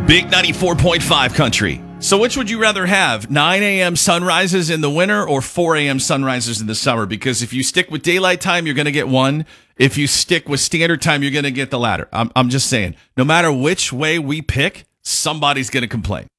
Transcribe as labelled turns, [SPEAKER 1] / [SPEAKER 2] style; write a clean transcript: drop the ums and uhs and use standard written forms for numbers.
[SPEAKER 1] Big 94.5 country. So which would you rather have, 9 a.m. sunrises in the winter or 4 a.m. sunrises in the summer? Because if you stick with daylight time, you're going to get one. If you stick with standard time, you're going to get the latter. I'm just saying, no matter which way we pick, somebody's going to complain.